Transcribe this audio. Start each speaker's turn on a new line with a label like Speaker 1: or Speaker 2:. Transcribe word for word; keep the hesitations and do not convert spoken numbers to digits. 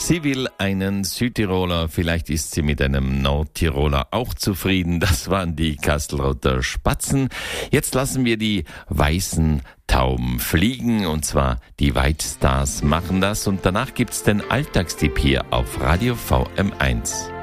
Speaker 1: Sie will einen Südtiroler, vielleicht ist sie mit einem Nordtiroler auch zufrieden. Das waren die Kastelruther Spatzen. Jetzt lassen wir die weißen Tauben fliegen, und zwar die White Stars machen das. Und danach gibt's den Alltagstipp hier auf Radio V M eins.